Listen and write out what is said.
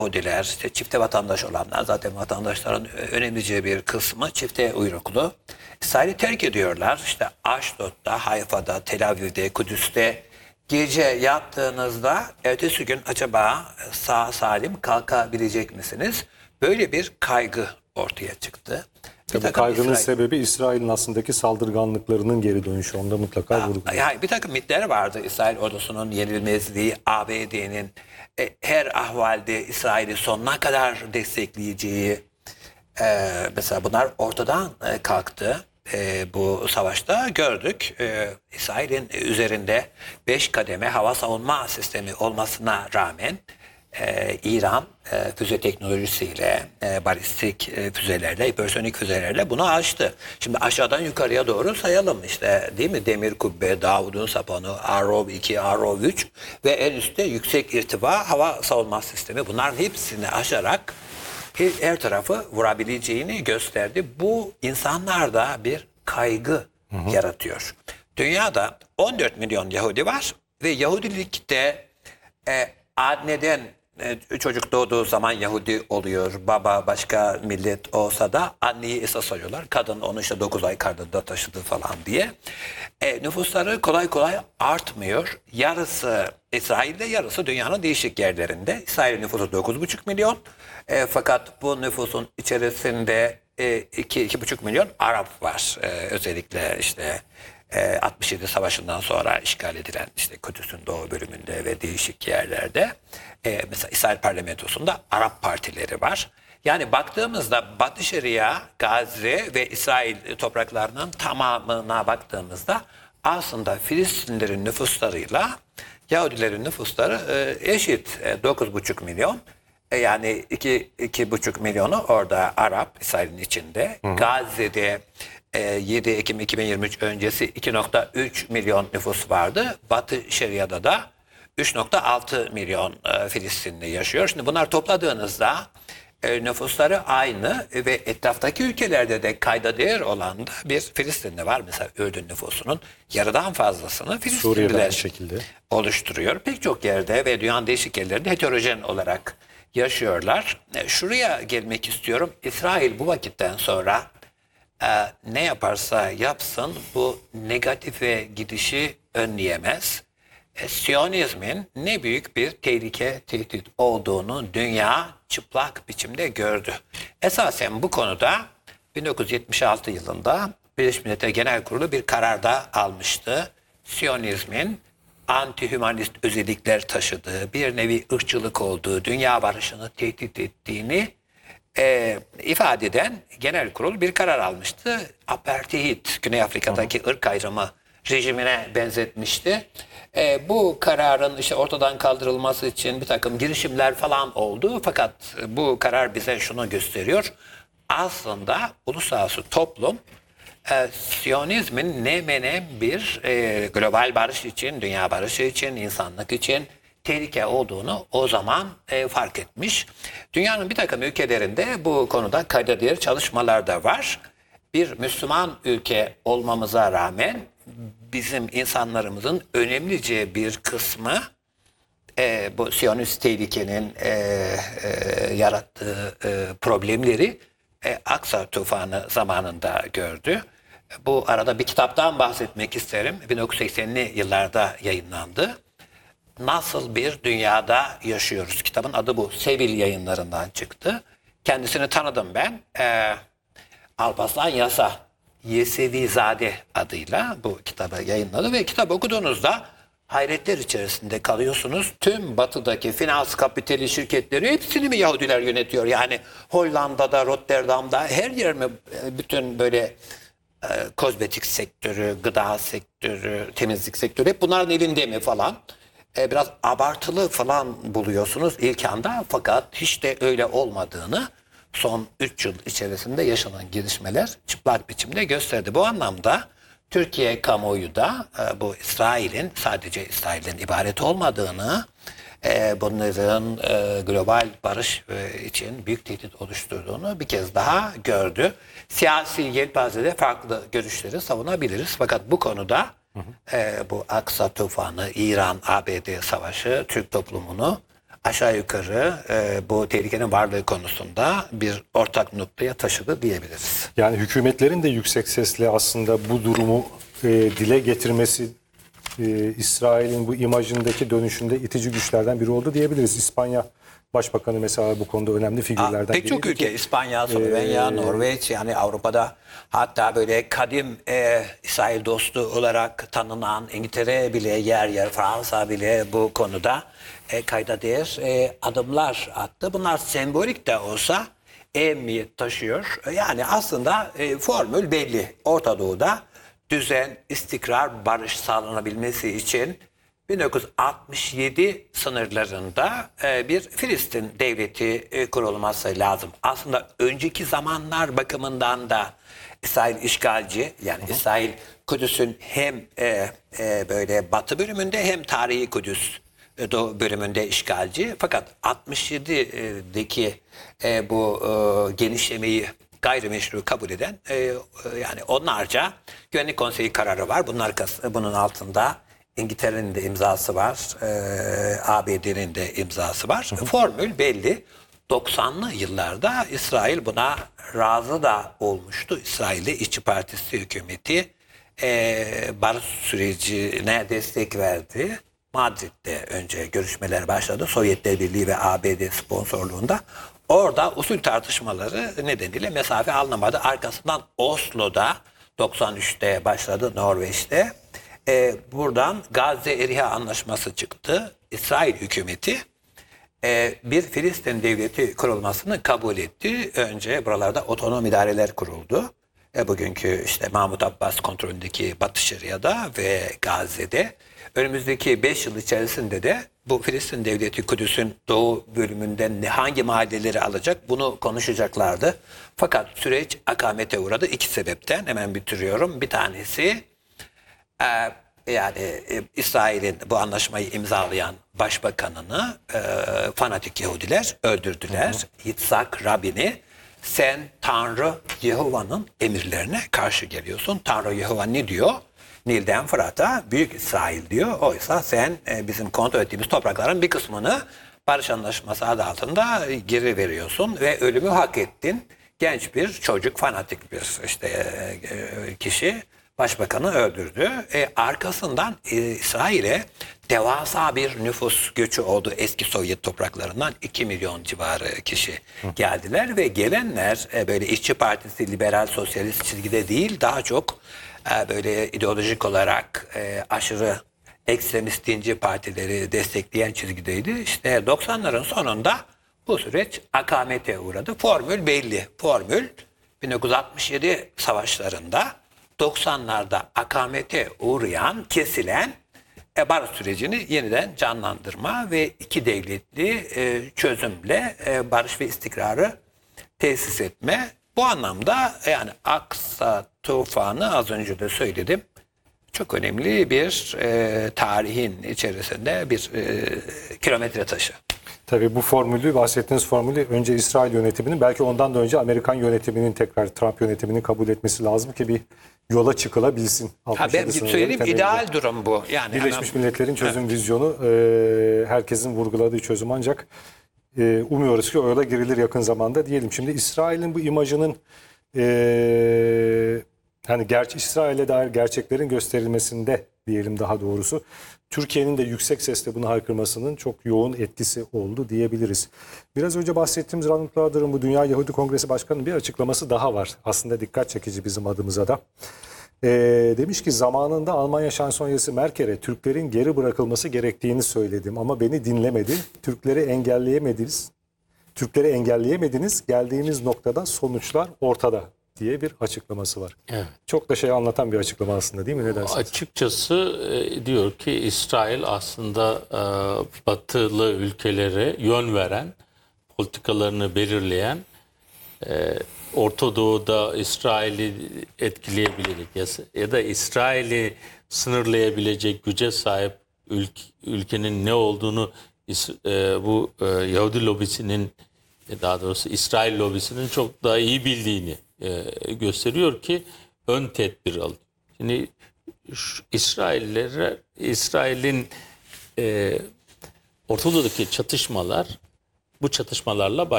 Yahudiler, işte çifte vatandaş olanlar, zaten vatandaşların önemlice bir kısmı çifte uyruklu. İsrail'i terk ediyorlar. İşte Aşdod'da, Hayfa'da, Tel Aviv'de, Kudüs'te gece yattığınızda ertesi gün acaba sağ salim kalkabilecek misiniz? Böyle bir kaygı ortaya çıktı. Tabii kaygının sebebi İsrail'in aslındaki saldırganlıklarının geri dönüşü. Onda mutlaka vurguluyor. Yani bir takım mitler vardı. İsrail ordusunun yenilmezliği, ABD'nin her ahvalde İsrail'i sonuna kadar destekleyeceği, mesela bunlar ortadan kalktı. Bu savaşta gördük. İsrail'in üzerinde 5 kademe hava savunma sistemi olmasına rağmen İran füze teknolojisiyle, balistik füzelerle, hipersonik füzelerle bunu aştı. Şimdi aşağıdan yukarıya doğru sayalım işte, değil mi? Demir Kubbe, Davud'un Sapanı, Arov 2, Arov 3 ve en üstte yüksek irtifa hava savunma sistemi. Bunların hepsini aşarak her tarafı vurabileceğini gösterdi. Bu insanlarda bir kaygı yaratıyor. Dünyada 14 milyon Yahudi var ve Yahudilikte anneden çocuk doğduğu zaman Yahudi oluyor. Baba başka millet olsa da anneyi esas alıyorlar. Kadın onu işte 9 ay karnında taşıdı falan diye. Nüfusları kolay kolay artmıyor. Yarısı İsrail'de, yarısı dünyanın değişik yerlerinde. İsrail nüfusu 9,5 milyon. Fakat bu nüfusun içerisinde 2,5 milyon Arap var. Özellikle işte 67 Savaşı'ndan sonra işgal edilen işte Kudüs'ün doğu bölümünde ve değişik yerlerde mesela İsrail parlamentosunda Arap partileri var. Yani baktığımızda Batı Şeria, Gazze ve İsrail topraklarının tamamına baktığımızda aslında Filistinlilerin nüfuslarıyla Yahudilerin nüfusları eşit, 9,5 milyon. Yani 2,5 milyonu orada Arap, İsrail'in içinde. Gazze'de 7 Ekim 2023 öncesi 2,3 milyon nüfus vardı. Batı Şeria'da da 3,6 milyon Filistinli yaşıyor. Şimdi bunlar topladığınızda nüfusları aynı ve etraftaki ülkelerde de kayda değer olan da bir Filistinli var. Mesela Ürdün nüfusunun yarıdan fazlasını Filistinliler şekilde oluşturuyor. Pek çok yerde ve dünyanın değişik yerlerinde heterojen olarak yaşıyorlar. Şuraya gelmek istiyorum. İsrail bu vakitten sonra ne yaparsa yapsın bu negatife gidişi önleyemez. Siyonizmin ne büyük bir tehlike, tehdit olduğunu dünya çıplak biçimde gördü. Esasen bu konuda 1976 yılında Birleşmiş Milletler Genel Kurulu bir kararda almıştı. Siyonizmin anti-hümanist özellikler taşıdığı, bir nevi ırkçılık olduğu, dünya barışını tehdit ettiğini ifade eden genel kurul bir karar almıştı. Apartheid, Güney Afrika'daki ırk ayrımı rejimine benzetmişti. Bu kararın işte ortadan kaldırılması için bir takım girişimler falan oldu. Fakat bu karar bize şunu gösteriyor. Aslında uluslararası toplum Siyonizmin ne menem bir global barış için, dünya barışı için, insanlık için tehlike olduğunu o zaman fark etmiş. Dünyanın bir takım ülkelerinde bu konuda kayda değer çalışmalar da var. Bir Müslüman ülke olmamıza rağmen bizim insanlarımızın önemlice bir kısmı bu Siyonist tehlikenin yarattığı problemleri Aksa tufanı zamanında gördü. Bu arada bir kitaptan bahsetmek isterim. 1980'li yıllarda yayınlandı. Nasıl bir dünyada yaşıyoruz? Kitabın adı bu. Sevil yayınlarından çıktı. Kendisini tanıdım ben. Alparslan Yasa Yesevizade adıyla bu kitabı yayınladı ve kitap okuduğunuzda hayretler içerisinde kalıyorsunuz. Tüm batıdaki finans kapitali şirketleri hepsini mi Yahudiler yönetiyor? Yani Hollanda'da, Rotterdam'da her yer mi bütün böyle kozmetik sektörü, gıda sektörü, temizlik sektörü hep bunların elinde mi falan? Biraz abartılı falan buluyorsunuz ilk anda, fakat hiç de öyle olmadığını son 3 yıl içerisinde yaşanan gelişmeler çıplak biçimde gösterdi. Bu anlamda Türkiye kamuoyu da bu İsrail'in sadece İsrail'den ibaret olmadığını, bunların global barış için büyük tehdit oluşturduğunu bir kez daha gördü. Siyasi yelpazede farklı görüşleri savunabiliriz. Fakat bu konuda bu Aksa tufanı, İran-ABD savaşı Türk toplumunu aşağı yukarı bu tehlikenin varlığı konusunda bir ortak noktaya taşıdı diyebiliriz. Yani hükümetlerin de yüksek sesle aslında bu durumu dile getirmesi İsrail'in bu imajındaki dönüşünde itici güçlerden biri oldu diyebiliriz. İspanya Başbakanı mesela bu konuda önemli figürlerden Pek çok biriydi ülke, İspanya, Slovenya, Norveç, yani Avrupa'da, hatta böyle kadim İsrail dostu olarak tanınan İngiltere bile, yer yer Fransa bile bu konuda kayda değer adımlar attı. Bunlar sembolik de olsa ehemmiyet taşıyor. Yani aslında formül belli. Orta Doğu'da düzen, istikrar, barış sağlanabilmesi için 1967 sınırlarında bir Filistin devleti kurulması lazım. Aslında önceki zamanlar bakımından da İsrail işgalci, yani İsrail Kudüs'ün hem böyle batı bölümünde hem tarihi Kudüs doğu bölümünde işgalci. Fakat 67'deki bu genişlemeyi gayrimeşru kabul eden yani onlarca Güvenlik Konseyi kararı var. Bunun altında İngiltere'nin de imzası var, ABD'nin de imzası var. Formül belli. 90'lı yıllarda İsrail buna razı da olmuştu. İsrail'de İşçi Partisi hükümeti barış sürecine destek verdi. Madrid'de önce görüşmeler başladı. Sovyetler Birliği ve ABD sponsorluğunda. Orada usul tartışmaları nedeniyle mesafe alınamadı. Arkasından Oslo'da 93'te başladı, Norveç'te. Buradan Gazze-Eriha Anlaşması çıktı. İsrail hükümeti bir Filistin devleti kurulmasını kabul etti. Önce buralarda otonom idareler kuruldu. Bugünkü işte Mahmut Abbas kontrolündeki Batı Şeria'da ve Gazze'de. Önümüzdeki 5 yıl içerisinde de bu Filistin devleti Kudüs'ün doğu bölümünden hangi mahalleleri alacak bunu konuşacaklardı. Fakat süreç akamete uğradı. İki sebepten, hemen bitiriyorum. Bir tanesi yani İsrail'in bu anlaşmayı imzalayan başbakanını fanatik Yahudiler öldürdüler. Yitzhak Rabin'i, sen Tanrı Yehova'nın emirlerine karşı geliyorsun. Tanrı Yehova ne diyor? Nil'den Fırat'a Büyük İsrail diyor. Oysa sen bizim kontrol ettiğimiz toprakların bir kısmını barış anlaşması adı altında geri veriyorsun ve ölümü hak ettin. Genç bir çocuk, fanatik bir kişi başbakanı öldürdü. Arkasından İsrail'e devasa bir nüfus göçü oldu. Eski Sovyet topraklarından 2 milyon civarı kişi geldiler ve gelenler böyle İşçi Partisi, liberal, sosyalist çizgide değil, daha çok böyle ideolojik olarak aşırı ekstremist dinci partileri destekleyen çizgideydi. İşte 90'ların sonunda bu süreç akamete uğradı. Formül belli. Formül 1967 savaşlarında 90'larda akamete uğrayan, kesilen barış sürecini yeniden canlandırma ve iki devletli çözümle barış ve istikrarı tesis etme. Bu anlamda yani Aksa tufanı, az önce de söyledim, çok önemli bir tarihin içerisinde bir kilometre taşı. Tabii bu formülü, bahsettiğiniz formülü önce İsrail yönetiminin, belki ondan da önce Amerikan yönetiminin, tekrar Trump yönetiminin kabul etmesi lazım ki bir yola çıkılabilsin. Ben söyleyeyim, ideal durum bu. Yani Birleşmiş Milletler'in çözüm vizyonu, herkesin vurguladığı çözüm, ancak umuyoruz ki o yola girilir yakın zamanda diyelim. Şimdi İsrail'in bu imajının hani İsrail'e dair gerçeklerin gösterilmesinde diyelim, daha doğrusu Türkiye'nin de yüksek sesle bunu haykırmasının çok yoğun etkisi oldu diyebiliriz. Biraz önce bahsettiğimiz Ronald Lauder'ın, bu Dünya Yahudi Kongresi Başkanı'nın bir açıklaması daha var. Aslında dikkat çekici bizim adımıza da. Demiş ki zamanında Almanya şansölyesi Merkel'e Türklerin geri bırakılması gerektiğini söyledim ama beni dinlemedi. Türkleri engelleyemediniz. Geldiğimiz noktada sonuçlar ortada diye bir açıklaması var. Evet. Çok da şey anlatan bir açıklama aslında, değil mi? Ne dersiniz? Açıkçası diyor ki İsrail aslında batılı ülkelere yön veren, politikalarını belirleyen, Orta Doğu'da İsrail'i etkileyebilecek ya da İsrail'i sınırlayabilecek güce sahip ülkenin ne olduğunu bu Yahudi lobisinin, daha doğrusu İsrail lobisinin çok daha iyi bildiğini gösteriyor ki ön tedbir alın. Şimdi İsrail'in Orta Doğu'daki çatışmalar bu çatışmalarla